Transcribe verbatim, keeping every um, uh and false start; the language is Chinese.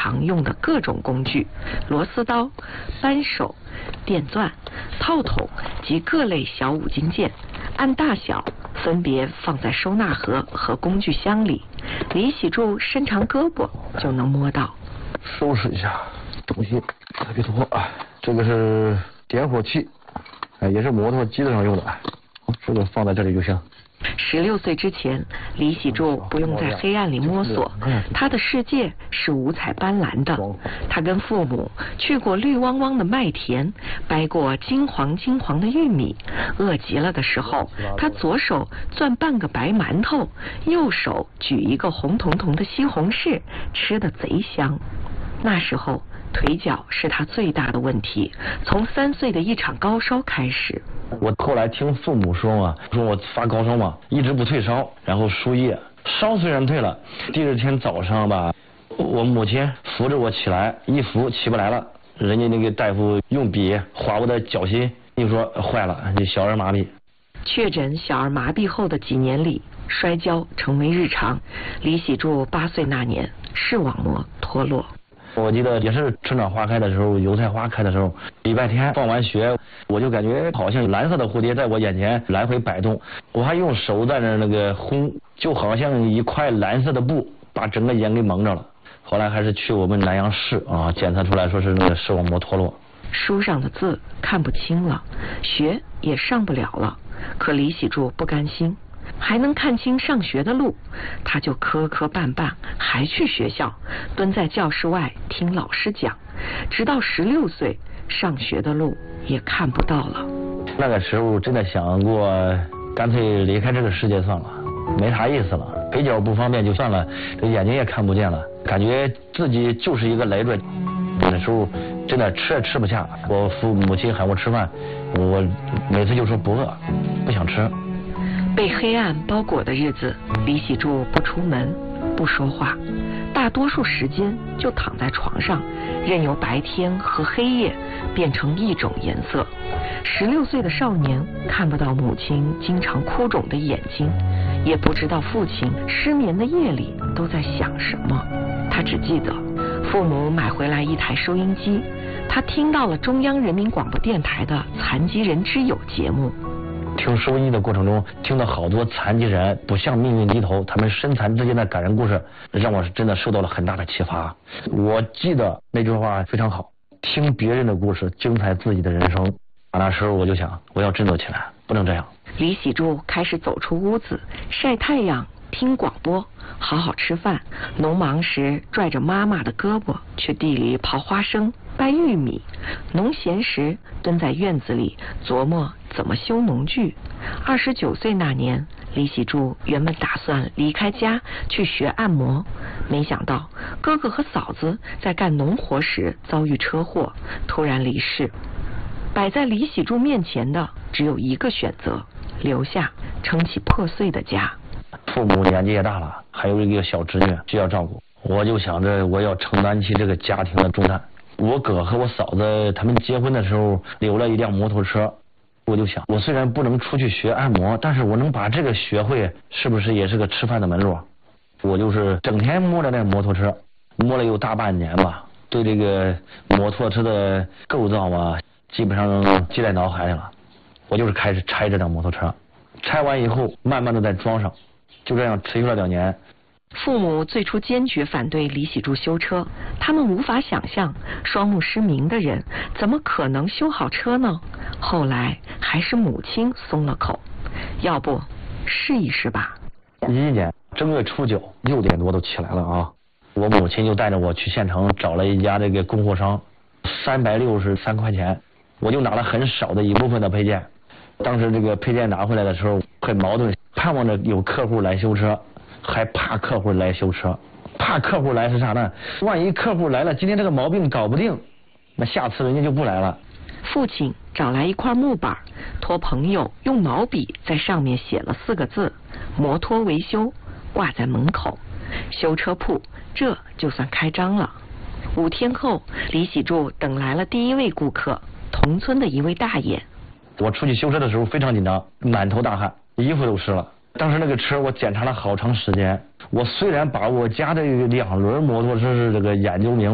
常用的各种工具，螺丝刀、扳手、电钻、套筒及各类小五金件，按大小分别放在收纳盒和工具箱里。李喜柱伸长胳膊就能摸到。 收拾一下东西，特别多啊！这个是点火器，哎，也是摩托机子上用的，这个放在这里就行。 十六岁之前，李喜柱不用在黑暗里摸索，他的世界是五彩斑斓的。他跟父母去过绿汪汪的麦田，掰过金黄金黄的玉米。饿极了的时候，他左手攥半个白馒头，右手举一个红彤彤的西红柿，吃得贼香。那时候腿脚是他最大的问题，从三岁的一场高烧开始。 我后来听父母说嘛，说我发高烧嘛，一直不退烧，然后输液，烧虽然退了，第二天早上吧，我母亲扶着我起来，一扶起不来了，人家那个大夫用笔划我的脚心，就说坏了，这小儿麻痹。 确诊小儿麻痹后的几年里，摔跤成为日常。李喜柱八岁那年，视网膜脱落。 我记得也是春暖花开的时候，油菜花开的时候，礼拜天放完学，我就感觉好像蓝色的蝴蝶在我眼前来回摆动，我还用手在那那个轰，就好像一块蓝色的布把整个眼给蒙着了。后来还是去我们南阳市啊，检测出来说是那个视网膜脱落。 书上的字看不清了，学也上不了了，可李喜柱不甘心。还能看清上学的路，他就磕磕绊绊还去学校，蹲在教室外听老师讲，直到十六岁，上学的路也看不到了。 那个时候真的想过，干脆离开这个世界算了，没啥意思了，腿脚不方便就算了，这眼睛也看不见了，感觉自己就是一个累赘。那时候真的吃也吃不下，我父母亲喊我吃饭，我每次就说不饿，不想吃。 被黑暗包裹的日子，李喜柱不出门，不说话，大多数时间就躺在床上，任由白天和黑夜变成一种颜色。十六岁的少年看不到母亲经常哭肿的眼睛，也不知道父亲失眠的夜里都在想什么。他只记得父母买回来一台收音机，他听到了中央人民广播电台的残疾人之友节目。 听收音的过程中，听到好多残疾人不向命运低头，他们身残之间的感人故事，让我真的受到了很大的启发。我记得那句话非常好，听别人的故事，精彩自己的人生。那时候我就想，我要振作起来，不能这样。 李喜柱开始走出屋子，晒太阳，听广播，好好吃饭。农忙时拽着妈妈的胳膊去地里刨花生、掰玉米，农闲时蹲在院子里琢磨怎么修农具。二十九岁那年，李喜柱原本打算离开家去学按摩，没想到哥哥和嫂子在干农活时遭遇车祸，突然离世。摆在李喜柱面前的只有一个选择，留下撑起破碎的家。 父母年纪也大了，还有一个小侄女需要照顾，我就想着我要承担起这个家庭的重担。我哥和我嫂子他们结婚的时候留了一辆摩托车，我就想，我虽然不能出去学按摩，但是我能把这个学会，是不是也是个吃饭的门路？我就是整天摸着那摩托车，摸了有大半年吧，对这个摩托车的构造啊，基本上记在脑海里了。我就是开始拆这辆摩托车，拆完以后慢慢的再装上，就这样持续了两年。 父母最初坚决反对李喜柱修车，他们无法想象双目失明的人怎么可能修好车呢？后来还是母亲松了口，要不试一试吧。 一一年正月初九六点多都起来了啊，我母亲就带着我去县城找了一家这个供货商，三百六十三块钱，我就拿了很少的一部分的配件。当时这个配件拿回来的时候很矛盾，盼望着有客户来修车，还怕客户来修车。怕客户来是啥呢？万一客户来了，今天这个毛病搞不定，那下次人家就不来了。 父亲找来一块木板，托朋友用毛笔在上面写了四个字：摩托维修，挂在门口。修车铺这就算开张了。五天后，李喜柱等来了第一位顾客，同村的一位大爷。 我出去修车的时候非常紧张，满头大汗，衣服都湿了。当时那个车我检查了好长时间，我虽然把我家的两轮摩托车是这个研究明